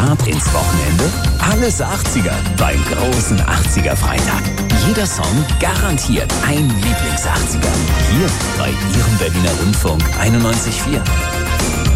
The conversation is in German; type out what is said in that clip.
Start ins Wochenende? Alles 80er beim großen 80er Freitag. Jeder Song garantiert ein Lieblings-80er. Hier bei Ihrem Berliner Rundfunk 91.4.